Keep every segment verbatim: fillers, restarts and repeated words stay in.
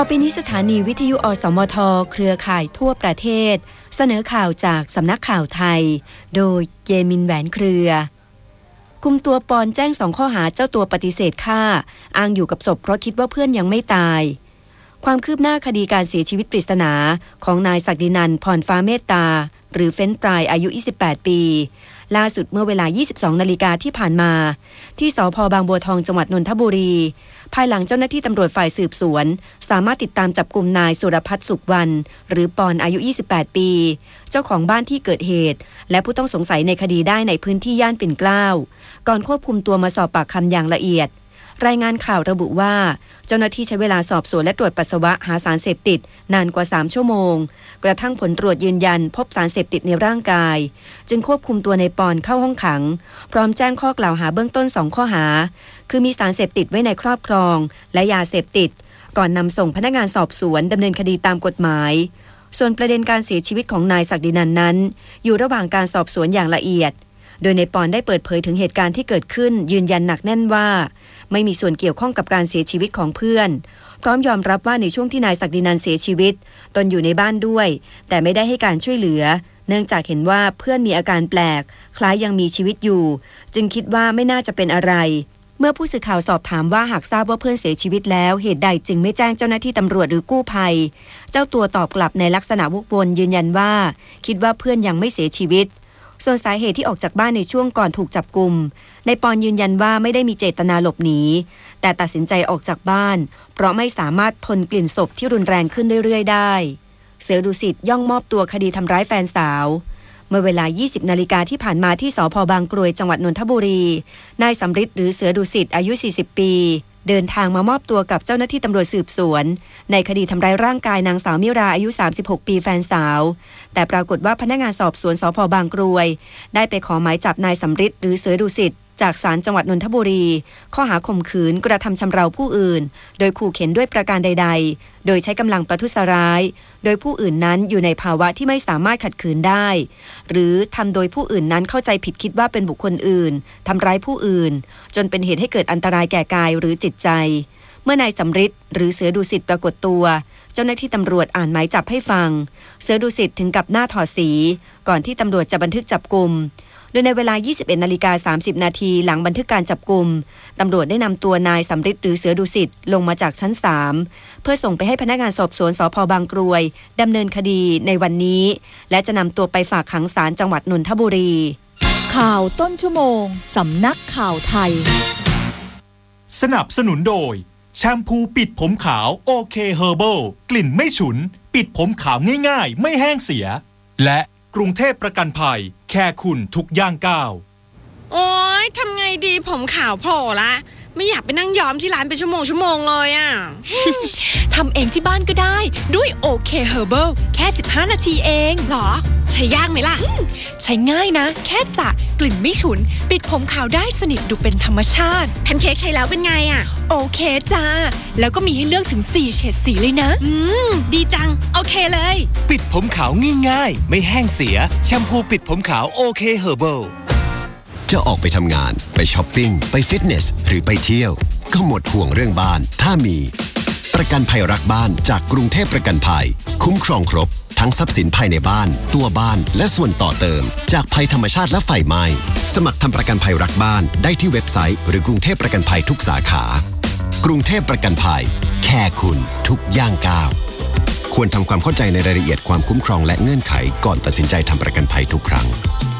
อไปนี้สถานีวิทยุอสมทเครือข่ายทั่วประเทศเสนอข่าวจากสำนักข่าวไทยโดยเยมินแหวนเครือคุมตัวปอนแจ้งสองข้อหาเจ้าตัวปฏิเสธฆ่าอ้างอยู่กับศพเพราะคิดว่าเพื่อนยังไม่ตายความคืบหน้าคดีการเสียชีวิตปริศนาของนายศักดินันท์พรฟ้าเมตตาหรือเฟ้นปรายอายุยี่สิบแปดปีล่าสุดเมื่อเวลา ยี่สิบสองนาฬิกาที่ผ่านมาที่สภ.บางบัวทองจังหวัดนนทบุรีภายหลังเจ้าหน้าที่ตำรวจฝ่ายสืบสวนสามารถติดตามจับกุมนายสุรพัฒน์สุขวรรณหรือปอนอายุยี่สิบแปดปีเจ้าของบ้านที่เกิดเหตุและผู้ต้องสงสัยในคดีได้ในพื้นที่ย่านปิ่นเกล้าก่อนควบคุมตัวมาสอบปากคำอย่างละเอียดรายงานข่าวระบุว่าเจ้าหน้าที่ใช้เวลาสอบสวนและตรวจปัสสาวะหาสารเสพติดนานกว่าสามชั่วโมงกระทั่งผลตรวจยืนยันพบสารเสพติดในร่างกายจึงควบคุมตัวในปอนเข้าห้องขังพร้อมแจ้งข้อกล่าวหาเบื้องต้นสองข้อหาคือมีสารเสพติดไว้ในครอบครองและยาเสพติดก่อนนำส่งพนักงานสอบสวนดำเนินคดีตามกฎหมายส่วนประเด็นการเสียชีวิตของนายศักดินันท์นั้นอยู่ระหว่างการสอบสวนอย่างละเอียดโดยในปอนได้เปิดเผยถึงเหตุการณ์ที่เกิดขึ้นยืนยันหนักแน่นว่าไม่มีส่วนเกี่ยวข้องกับการเสียชีวิตของเพื่อนพร้อมยอมรับว่าในช่วงที่นายศักดินันท์เสียชีวิตตนอยู่ในบ้านด้วยแต่ไม่ได้ให้การช่วยเหลือเนื่องจากเห็นว่าเพื่อนมีอาการแปลกคล้ายยังมีชีวิตอยู่จึงคิดว่าไม่น่าจะเป็นอะไรเมื่อผู้สื่อข่าวสอบถามว่าหากทราบว่าเพื่อนเสียชีวิตแล้วเหตุใดจึงไม่แจ้งเจ้าหน้าที่ตำรวจหรือกู้ภัยเจ้าตัวตอบกลับในลักษณะวกวนยืนยันว่าคิดว่าเพื่อนยังไม่เสียชีวิตส่วนสาเหตุที่ออกจากบ้านในช่วงก่อนถูกจับกุมนายปอนยืนยันว่าไม่ได้มีเจตนาหลบหนีแต่ตัดสินใจออกจากบ้านเพราะไม่สามารถทนกลิ่นศพที่รุนแรงขึ้นเรื่อยๆได้เสือดุสิตย่องมอบตัวคดีทำร้ายแฟนสาวเมื่อเวลา ยี่สิบนาฬิกาที่ผ่านมาที่สภ.บางกรวยจังหวัดนนทบุรีนายสำริดหรือเสือดุสิตอายุ สี่สิบปีเดินทางมามอบตัวกับเจ้าหน้าที่ตำรวจสืบสวนในคดีทำร้ายร่างกายนางสาวมิราอายุสามสิบหกปีแฟนสาวแต่ปรากฏว่าพนักงานสอบสวนสภ.บางกรวยได้ไปขอหมายจับนายสำริดหรือเสือดุสิตจากศาลจังหวัดนนทบุรีข้อหาข่มขืนกระทำชำเราผู้อื่นโดยขู่เข็นด้วยประการใดๆโดยใช้กำลังประทุษร้ายโดยผู้อื่นนั้นอยู่ในภาวะที่ไม่สามารถขัดขืนได้หรือทำโดยผู้อื่นนั้นเข้าใจผิดคิดว่าเป็นบุคคลอื่นทำร้ายผู้อื่นจนเป็นเหตุให้เกิดอันตรายแก่กายหรือจิตใจเมื่อนายสำริดหรือเสือดุสิตปรากฏตัวเจ้าหน้าที่ตำรวจอ่านหมายจับให้ฟังเสือดุสิตถึงกับหน้าถอดสีก่อนที่ตำรวจจะบันทึกจับกุมโดยในเวลา ยี่สิบเอ็ดนาฬิกาสามสิบนาทีหลังบันทึกการจับกุมตำรวจได้นำตัวนายสำริดหรือเสือดุสิตลงมาจากชั้นสามเพื่อส่งไปให้พนักงานสอบสวนสภ.บางกรวยดำเนินคดีในวันนี้และจะนำตัวไปฝากขังศาลจังหวัดนนทบุรีข่าวต้นชั่วโมงสำนักข่าวไทยสนับสนุนโดยแชมพูปิดผมขาวโอเคเฮอร์เบิลกลิ่นไม่ฉุนปิดผมขาวง่ายๆไม่แห้งเสียและกรุงเทพประกันภัยแค่คุณทุกย่างก้าวโอ๊ยทำไงดีผมขาวโผล่ละไม่อยากไปนั่งย้อมที่ร้านเป็นชั่วโมงชั่วโมงเลยอ่ะทำเองที่บ้านก็ได้ด้วยโอเคเฮอร์เบิลแค่สิบห้านาทีเองหรอใช้ยากไหมล่ะใช้ง่ายนะแค่สระกลิ่นไม่ฉุนปิดผมขาวได้สนิทดูเป็นธรรมชาติแพนเค้กใช้แล้วเป็นไงอ่ะโอเคจ้าแล้วก็มีให้เลือกถึงสี่เฉดสีเลยนะอืมดีจังโอเคเลยปิดผมขาวง่ายๆไม่แห้งเสียแชมพูปิดผมขาวโอเคเฮอร์เบิลจะออกไปทำงานไปช้อปปิ้งไปฟิตเนสหรือไปเที่ยวก็หมดห่วงเรื่องบ้านถ้ามีประกันภัยรักบ้านจากกรุงเทพประกันภัยคุ้มครองครบทั้งทรัพย์สินภายในบ้านตัวบ้านและส่วนต่อเติมจากภัยธรรมชาติและไฟไหม้สมัครทำประกันภัยรักบ้านได้ที่เว็บไซต์หรือกรุงเทพประกันภัยทุกสาขากรุงเทพประกันภัยแค่คุณทุกย่างก้าวควรทำความเข้าใจในรายละเอียดความคุ้มครองและเงื่อนไขก่อนตัดสินใจทำประกันภัยทุกครั้ง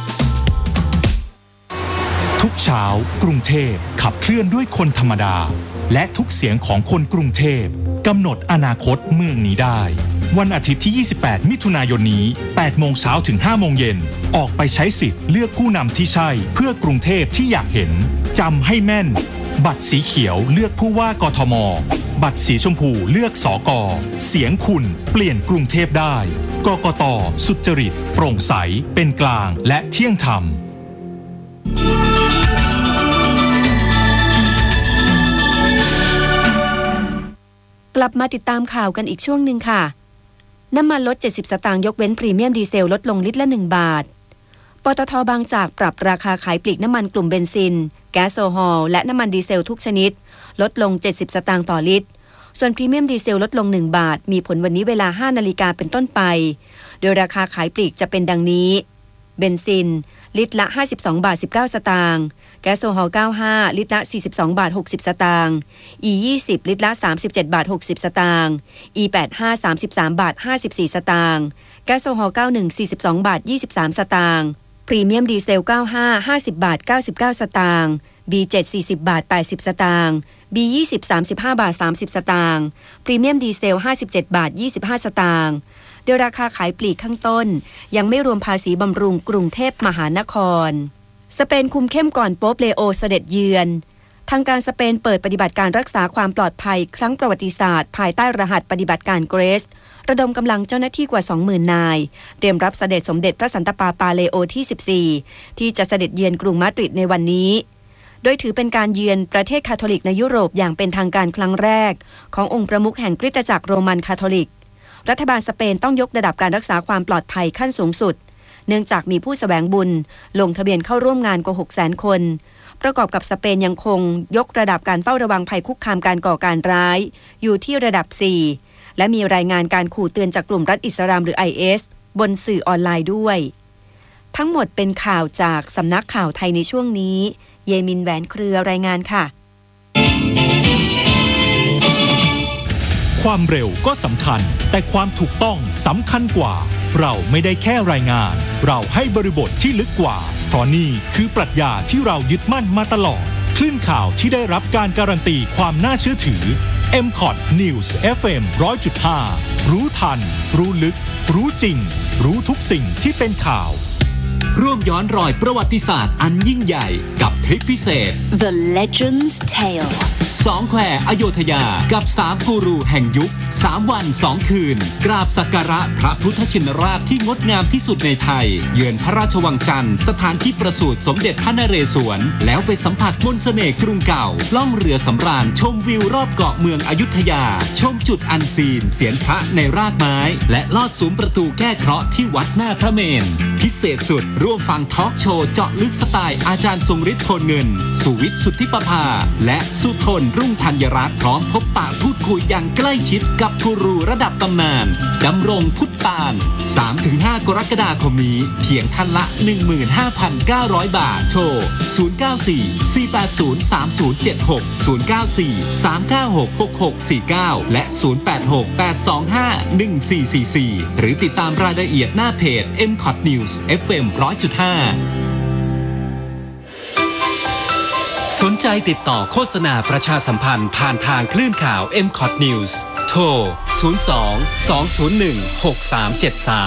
ทุกเช้ากรุงเทพขับเคลื่อนด้วยคนธรรมดาและทุกเสียงของคนกรุงเทพกำหนดอนาคตเมืองนี้ได้วันอาทิตย์ที่ยี่สิบแปดมิถุนายนนี้แปดโมงเช้าถึงห้าโมงเย็นออกไปใช้สิทธิ์เลือกผู้นำที่ใช่เพื่อกรุงเทพที่อยากเห็นจำให้แม่นบัตรสีเขียวเลือกผู้ว่ากทมบัตรสีชมพูเลือกสกเสียงคุณเปลี่ยนกรุงเทพได้กกต.สุจริตโปร่งใสเป็นกลางและเที่ยงธรรมกลับมาติดตามข่าวกันอีกช่วงหนึ่งค่ะน้ำมันลดเจ็ดสิบสตางค์ยกเว้นพรีเมียมดีเซลลดลงลิตรละหนึ่งบาทปตท.บางจากปรับราคาขายปลีกน้ำมันกลุ่มเบนซินแก๊สโซฮอลและน้ำมันดีเซลทุกชนิดลดลงเจ็ดสิบสตางค์ต่อลิตรส่วนพรีเมียมดีเซลลดลงหนึ่งบาทมีผลวันนี้เวลา ห้านาฬิกาเป็นต้นไปโดยราคาขายปลีกจะเป็นดังนี้เบนซินลิตรละห้าสิบสองบาทสิบเก้าสตางค์แก๊สโซฮอลเก้าสิบห้าลิตรละสี่สิบสองบาทหกสิบสตางค์ อี ยี่สิบลิตรละสามสิบเจ็ดบาทหกสิบสตางค์ อี แปดสิบห้า สามสิบสามบาทห้าสิบสี่สตางค์แก๊สโซฮอลเก้าสิบเอ็ด สี่สิบสองบาทยี่สิบสามสตางค์พรีเมียมดีเซลเก้าสิบห้า ห้าสิบบาทเก้าสิบเก้าสตางค์ บี เจ็ด สี่สิบบาทแปดสิบสตางค์ บี ยี่สิบ สามสิบห้าบาทสามสิบสตางค์พรีเมียมดีเซลห้าสิบเจ็ดบาทยี่สิบห้าสตางค์โดยราคาขายปลีกข้างต้นยังไม่รวมภาษีบำรุงกรุงเทพมหานครสเปนคุมเข้มก่อนโป๊ปเลโอเสด็จเยือนทางการสเปนเปิดปฏิบัติการรักษาความปลอดภัยครั้งประวัติศาสตร์ภายใต้รหัสปฏิบัติการเกรซระดมกำลังเจ้าหน้าที่กว่า สองหมื่น นายเตรียมรับเสด็จสมเด็จพระสันตะปาปาเลโอที่สิบสี่ที่จะเสด็จเยือนกรุงมาดริดในวันนี้โดยถือเป็นการเยือนประเทศคาทอลิกในยุโรปอย่างเป็นทางการครั้งแรกขององค์ประมุขแห่งคริสตจักรโรมันคาทอลิกรัฐบาลสเปนต้องยกระดับการรักษาความปลอดภัยขั้นสูงสุดเนื่องจากมีผู้แสวงบุญลงทะเบียนเข้าร่วมงานกว่า หกแสน คนประกอบกับสเปนยังคงยกระดับการเฝ้าระวังภัยคุกคามการก่อการร้ายอยู่ที่ระดับ สี่ และมีรายงานการขู่เตือนจากกลุ่มรัฐอิสลามหรือ ไอ เอส บนสื่อออนไลน์ด้วยทั้งหมดเป็นข่าวจากสำนักข่าวไทยในช่วงนี้เยมินแหวนเครือรายงานค่ะความเร็วก็สำคัญแต่ความถูกต้องสำคัญกว่าเราไม่ได้แค่รายงานเราให้บริบทที่ลึกกว่าเพราะนี่คือปรัชญาที่เรายึดมั่นมาตลอดคลื่นข่าวที่ได้รับการการันตีความน่าเชื่อถือ เอ็ม คอท News เอฟ เอ็ม หนึ่งร้อยจุดห้า รู้ทันรู้ลึกรู้จริงรู้ทุกสิ่งที่เป็นข่าวร่วมย้อนรอยประวัติศาสตร์อันยิ่งใหญ่กับทริปพิเศษ The Legend's Tale สองแควอโยธยากับสามกูรูแห่งยุคสามวันสองคืนกราบสักการะพระพุทธชินราชที่งดงามที่สุดในไทยเยือนพระราชวังจันทร์สถานที่ประสูติสมเด็จพระนเรศวรแล้วไปสัมผัสมนต์เสน่ห์กรุงเก่าล่องเรือสำราญชมวิวรอบเกาะเมืองอยุธยาชมจุดอันซีนเสียนพระในรากไม้และลอดซุ้มประตูแก้เคราะห์ที่วัดหน้าพระเมรุพิเศษสุดร่วมฟังทอล์กโชว์เจาะลึกสไตล์อาจารย์ทรงฤทธิ์โพลเงินสุวิทย์สุทธิประภาและสุทนรุ่งธัญรัตน์พร้อมพบปะพูดคุยอย่างใกล้ชิดกับกูรูระดับตำนานดำรงพุทธปาน สามถึงห้า กรกฎาคมนี้เพียงท่านละ หนึ่งหมื่นห้าพันเก้าร้อย บาทโทร ศูนย์ เก้า สี่ สี่ แปด ศูนย์ สาม ศูนย์ เจ็ด หก ศูนย์ เก้า สี่ สาม เก้า หก หก หก สี่ เก้า และ ศูนย์ แปด หก แปด สอง ห้า หนึ่ง สี่ สี่ สี่ หรือติดตามรายละเอียดหน้าเพจ เอ็ม คอท News เอฟ เอ็ม หนึ่งร้อยจุดห้าสนใจติดต่อโฆษณาประชาสัมพันธ์ผ่านทางคลื่นข่าว เอ็ม คอท News โทร ศูนย์ สอง สอง ศูนย์ หนึ่ง หก สาม เจ็ด สาม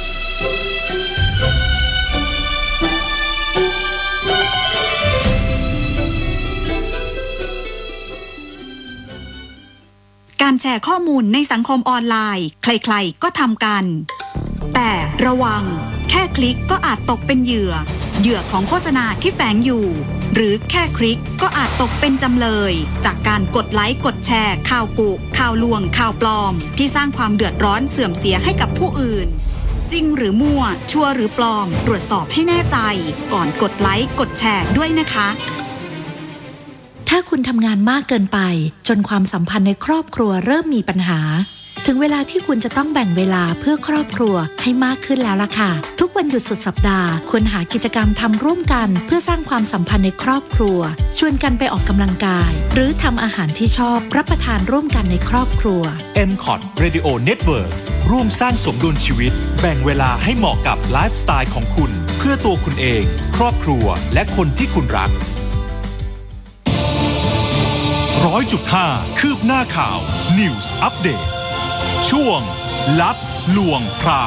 การแชร์ข้อมูลในสังคมออนไลน์ใครๆก็ทำกันแต่ระวังแค่คลิกก็อาจตกเป็นเหยื่อเหยื่อของโฆษณาที่แฝงอยู่หรือแค่คลิกก็อาจตกเป็นจำเลยจากการกดไลค์กดแชร์ข่าวกุข่าวลวงข่าวปลอมที่สร้างความเดือดร้อนเสื่อมเสียให้กับผู้อื่นจริงหรือมั่วชัวร์หรือปลอมตรวจสอบให้แน่ใจก่อนกดไลค์กดแชร์ด้วยนะคะถ้าคุณทำงานมากเกินไปจนความสัมพันธ์ในครอบครัวเริ่มมีปัญหาถึงเวลาที่คุณจะต้องแบ่งเวลาเพื่อครอบครัวให้มากขึ้นแล้วล่ะค่ะทุกวันหยุดสุดสัปดาห์ควรหากิจกรรมทำร่วมกันเพื่อสร้างความสัมพันธ์ในครอบครัวชวนกันไปออกกำลังกายหรือทำอาหารที่ชอบรับประทานร่วมกันในครอบครัวเอ็ม คอท Radio Network ร่วมสร้างสมดุลชีวิตแบ่งเวลาให้เหมาะกับไลฟ์สไตล์ของคุณเพื่อตัวคุณเองครอบครัวและคนที่คุณรักร้อยจุดห้า คืบหน้าข่าว News Update ช่วงลับลวงพราง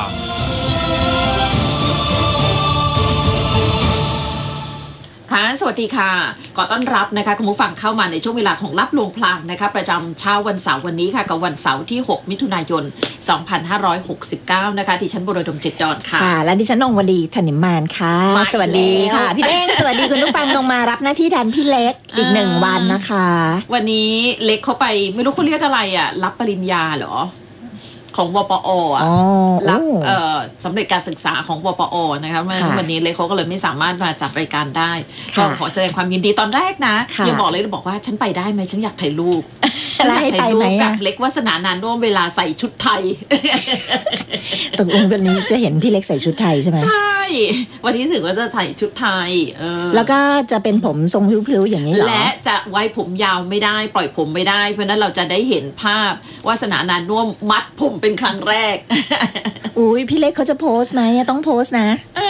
ค่ะสวัสดีค่ะขอต้อนรับนะคะคุณผู้ฟังเข้ามาในช่วงเวลาของลับลวงพลางนะคะประจำเช้าวันเสาร์วันนี้ค่ะกับวันเสาร์ที่หกมิถุนายนสองพันห้าร้อยหกสิบเก้านะคะดิฉันบุรดมจิตดอนค่ะและดิฉันนงวดีธนิมานค่ะสวัสดีค่ะพี่เล้งสวัสดีคุณผู้ฟังนงมารับหน้าที่แทนพี่เล็กอีกหนึ่งวันนะคะวันนี้เล็กเขาไปไม่รู้เขาเรียกอะไรอ่ะรับปริญญาเหรอของวปออ่ะรับเอ่อสำเร็จการศึกษาของวปอนะคะวันนี้เลยเขาก็เลยไม่สามารถมาจัดรายการได้ก็ขอแสดงความยินดีตอนแรกนะยังบอกเลยบอกว่าฉันไปได้ไหมฉันอยากถ่ายรูปฉันอยากถ่ายรูปกับเล็กวาสนานานร่วมเวลาใส่ชุดไทยตกลงวันนี้จะเห็นพี่เล็กใส่ชุดไทยใช่ไหมใช่วันนี้ถึงว่าจะใส่ชุดไทยแล้วก็จะเป็นผมทรงพลิ้วๆอย่างนี้เหรอและจะไว้ผมยาวไม่ได้ปล่อยผมไม่ได้เพราะนั้นเราจะได้เห็นภาพวาสนานานร่วมมัดผมเป็นครั้งแรกอุ้ยพี่เล็กเขาจะโพสไหมต้องโพสนะ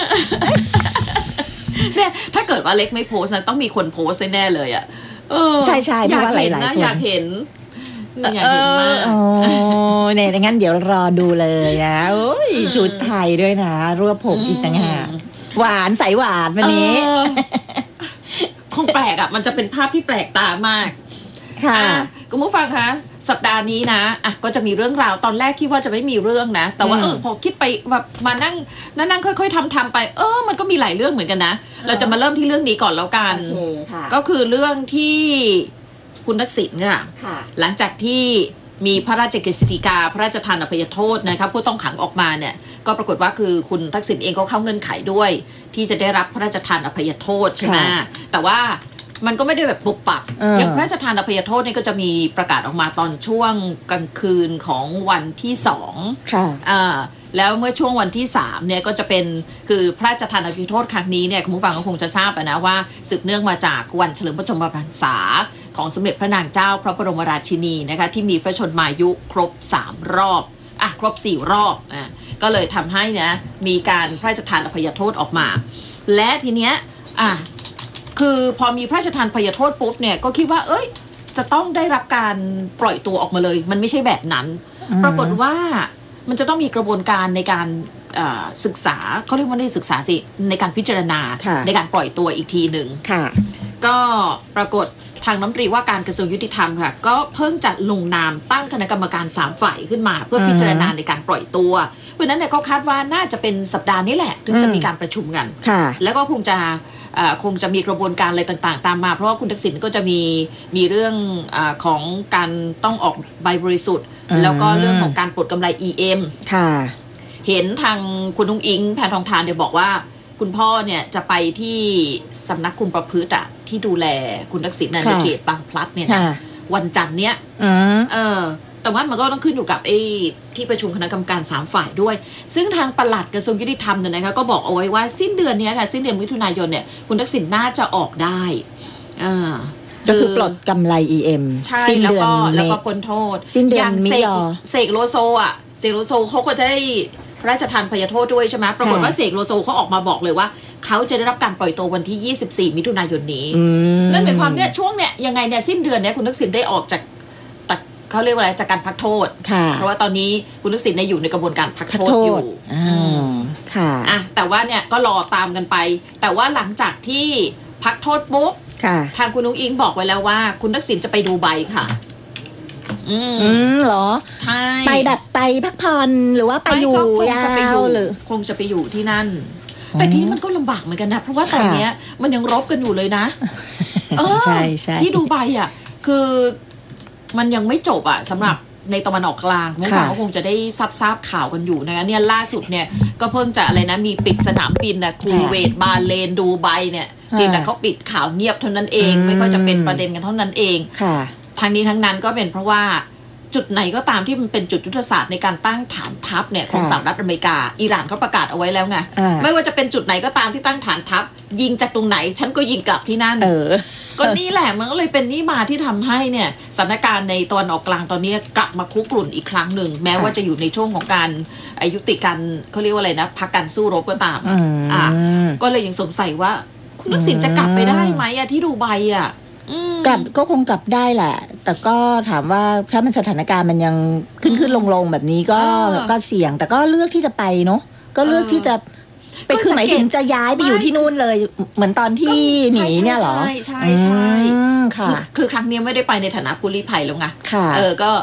เนี่ยถ้าเกิดว่าเล็กไม่โพสนะต้องมีคนโพสแน่เลยอ่ะใช่ใช่เพราะว่าหลายๆคนอยากเห็นอยากเห็นมากโอ้เนี่ยงั้นเดี๋ยวรอดูเลยนะโอ้ยชุดไทยด้วยนะรวบผมอีกต่างหากหวานใสหวานวันนี้คงแปลกอ่ะมันจะเป็นภาพที่แปลกตามากค่ะคุณผู้ฟังคะสัปดาห์นี้นะอ่ะก็จะมีเรื่องราวตอนแรกคิดว่าจะไม่มีเรื่องนะแต่ว่าเออพอคิดไปแบบมานั่งนั่งค่อยๆทำทำไปเออมันก็มีหลายเรื่องเหมือนกันนะเราจะมาเริ่มที่เรื่องนี้ก่อนแล้วกันก็คือเรื่องที่คุณทักษิณค่ะหลังจากที่มีพระราชกฤษฎีกาพระราชทานอภัยโทษนะครับผู้ต้องขังออกมาเนี่ยก็ปรากฏว่าคือคุณทักษิณเองก็เข้าเงื่อนไขด้วยที่จะได้รับพระราชทานอภัยโทษใช่ไหมแต่ว่ามันก็ไม่ได้แบบปุบปับอย่างพระราชทานอภัยโทษนี่ก็จะมีประกาศออกมาตอนช่วงกลางคืนของวันที่สองอ่าแล้วเมื่อช่วงวันที่สามเนี่ยก็จะเป็นคือพระราชทานอภัยโทษครั้งนี้เนี่ยคุณผู้ฟังก็คงจะทราบนะว่าสืบเนื่องมาจากวันเฉลิมพระชนมพรรษาของสมเด็จพระนางเจ้าพระบรมราชินีนะคะที่มีพระชนมายุครบสามรอบอ่ะครบสี่รอบอ่ะก็เลยทำให้นะมีการพระราชทานอภัยโทษออกมาและทีเนี้ยอ่ะคือพอมีพระราชทานอภัยโทษปุ๊บเนี่ยก็คิดว่าเอ้ยจะต้องได้รับการปล่อยตัวออกมาเลยมันไม่ใช่แบบนั้นปรากฏว่ามันจะต้องมีกระบวนการในการศึกษาเขาเรียกว่าได้ศึกษาสิในการพิจารณาในการปล่อยตัวอีกทีหนึ่งก็ปรากฏทางน้ำตรีว่าการกระทรวงยุติธรรมค่ะก็เพิ่งจัดลงนามตั้งคณะกรรมการสามฝ่ายขึ้นมาเพื่อพิจารณาในการปล่อยตัวเพราะนั้นเนี่ยก็คาดว่าน่าจะเป็นสัปดาห์นี้แหละถึงจะมีการประชุมกันแล้วก็คงจะคงจะมีกระบวนการอะไรต่างๆตามมาเพราะว่าคุณทักษิณก็จะมีมีเรื่องอของการต้องออกใบบริสุทธิ์แล้วก็เรื่องของการปลดกำไร อี เอ็มค่ะเห็นทางคุณนุ้งอิงแพทองธารเนี่ยบอกว่าคุณพ่อเนี่ยจะไปที่สำนักคุมประพฤติอะที่ดูแลคุณทักษิณในเขตบางพลัดเนี่ยนะวันจันทร์เนี้ยเออแต่ว่ามันก็ต้องขึ้นอยู่กับไอ้ที่ประชุมคณะกรรมการสามฝ่ายด้วยซึ่งทางปลัดกระทรวงยุติธรรมเนี่ยนะคะก็บอกเอาไว้ว่าสิ้นเดือนนี้ค่ะสิ้นเดือนมิถุนายนเนี่ยคุณทักษิณน่าจะออกได้อ่าก็คือปลดกำไร อี เอ็มสิ้นเดือนแล้วก็พ้นโทษสิ้นเดือนมิถุนายนเสกโลโซอ่ะเสกโลโซเขาก็จะได้พระราชทานอภัยโทษด้วยใช่ไหมปรากฏว่าเสกโลโซเขาออกมาบอกเลยว่าเขาจะได้รับการปล่อยตัววันที่ยี่สิบสี่มิถุนายนนี้นั่นหมายความเนี่ยช่วงเนี่ยยังไงเนี่ยสิ้นเดือนเนี่ยคุณทักษิณได้ออกจากเขาเรียกว่าอะไรจากการพักโทษเพราะว่าตอนนี้คุณทักษิณเนี่ยอยู่ในกระบวนการพักโทษอยู่ค่ะอ่ะแต่ว่าเนี่ยก็รอตามกันไปแต่ว่าหลังจากที่พักโทษปุ๊บทางคุณนุ้งอิงบอกไว้แล้วว่าคุณทักษิณจะไปดูใบค่ะอืมเหรอใช่ไปแบบไปพักผ่อนหรือว่าไปอยู่ยาวหรือคงจะไปอยู่ที่นั่นแต่ทีนี้มันก็ลำบากเหมือนกันนะเพราะว่าตอนนี้มันยังรบกันอยู่เลยนะใช่ใช่ที่ดูใบอ่ะคือมันยังไม่จบอ่ะสำหรับในตะวันออกกลางผู้ฟังก็คงจะได้ทราบทราบข่าวกันอยู่นะคะเนี่ยล่าสุดเนี่ยก็เพิ่งจะอะไรนะมีปิดสนามบินนะคูเวตบาห์เรนดูไบเนี่ยเพียงแต่เขาปิดข่าวเงียบเท่านั้นเองไม่ค่อยจะเป็นประเด็นกันเท่านั้นเองทั้งนี้ทั้งนั้นก็เป็นเพราะว่าจุดไหนก็ตามที่มันเป็นจุดยุทธศาสตร์ในการตั้งฐานทัพเนี่ยของสหรัฐอเมริกาอิหร่านเขาประกาศเอาไว้แล้วไงไม่ว่าจะเป็นจุดไหนก็ตามที่ตั้งฐานทัพยิงจากตรงไหนฉันก็ยิงกลับที่นั่นก็นี่แหละมันก็เลยเป็นนี่มาที่ทำให้เนี่ยสถานการณ์ในตะวันออกกลางตอนนี้กลับมาคุกรุ่นอีกครั้งหนึ่งแม้ว่าจะอยู่ในช่วงของการยุติการเขาเรียกว่าอะไรนะพักการสู้รบก็ตามอ่าก็เลยยังสงสัยว่าคุณทักษิณจะกลับไปได้ไหมอะที่ดูไบอะกลับก็คงกลับได้แหละแต่ก็ถามว่าถ้ามันสถานการณ์มันยังขึ้นขึ้นลงลงแบบนี้ก็ก็เสี่ยงแต่ก็เลือกที่จะไปเนาะก็เลือกที่จะไปคือหมายถึงจะย้ายไปอยู่ที่นู่นเลยเหมือนตอนที่หนีเนี่ยหรอใช่ใช่ใช่ค่ะคือครั้งนี้ไม่ได้ไปในฐานะผู้ลี้ภัยแล้วไงเออก็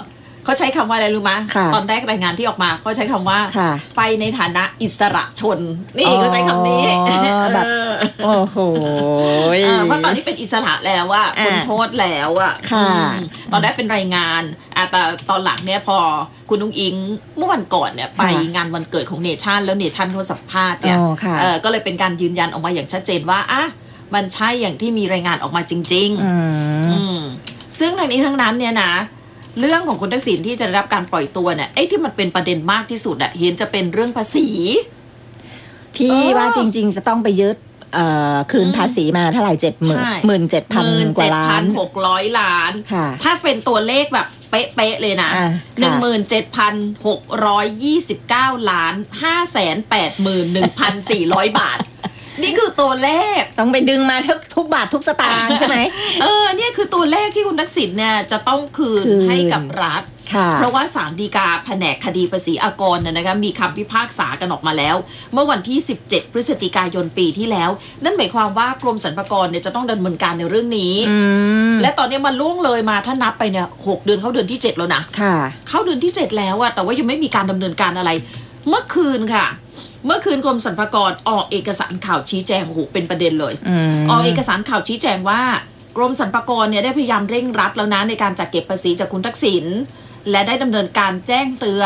เขาใช้คำว่าอะไรรู้ไหมค่ะตอนแรกรายงานที่ออกมาเขาใช้คำว่าค่ะไปในฐานะอิสระชนนี่เขาใช้คำนี้แบบ โอ้โหเออเพราะตอนนี้เป็นอิสระแล้วอะอ่าพ้นโทษแล้วอะค่ะอืมตอนแรกเป็นรายงานอ่ะแต่ตอนหลังเนี่ยพอคุณนุ้งอิงเมื่อวันก่อนเนี่ยไปงานวันเกิดของเนชั่นแล้วเนชั่นเขาสัมภาษณ์เนี่ยอ๋อค่ะเออก็เลยเป็นการยืนยันออกมาอย่างชัดเจนว่าอ่ะมันใช่อย่างที่มีรายงานออกมาจริง ๆอืมอืมซึ่งทั้งนี้ทั้งนั้นเนี่ยนะเรื่องของคุณทักษิณที่จะได้รับการปล่อยตัวเนี่ยไอ้ที่มันเป็นประเด็นมากที่สุดอะเห็นจะเป็นเรื่องภาษีที่เออว่าจริง ๆ จะต้องไปยึดเอ่อคืนภาษีมาเท่าไหร่เจ็ดหมื่นใช่หมื่นเจ็ดพันกว่าล้านหกร้อยล้านค่ะถ้าเป็นตัวเลขแบบเป๊ะๆเลยนะอ่าหนึ่งค่ะหมื่นเจ็ดพันหกร้อยยี่สิบเก้าล้านห้าแสนแปดหมื่นหนึ่งพันสี่ร้อยบาท นี่คือตัวเลขต้องไปดึงมาทุกทุกบาททุกสตางค์ใช่ไหมเออเนี่ยคือตัวเลขที่คุณทักษิณเนี่ยจะต้องคืนคืนให้กับรัฐค่ะเพราะว่าศาลฎีกาแผนกคดีภาษีอากรเนี่ยนะคะมีคำพิพากษากันออกมาแล้ว เมื่อวันที่สิบเจ็ดพฤศจิกายนปีที่แล้ว นั่นหมายความว่ากรมสรรพากรเนี่ยจะต้องดำเนินการในเรื่องนี้อืมและตอนนี้มันล่วงเลยมาถ้านับไปเนี่ยหกเดือนเข้าเดือนที่เจ็ดแล้วนะค่ะเข้าเดือนที่เจ็ดแล้วอะแต่ว่ายังไม่มีการดำเนินการอะไร เมื่อคืนค่ะ เมื่อคืนกรมสรรพากรออกเอกสารข่าวชี้แจงโอ้โหเป็นประเด็นเลยอืมออกเอกสารข่าวชี้แจงว่ากรมสรรพากรเนี่ยได้พยายามเร่งรัดแล้วนะในการจัดเก็บภาษีจากคุณทักษิณและได้ดำเนินการแจ้งเตือน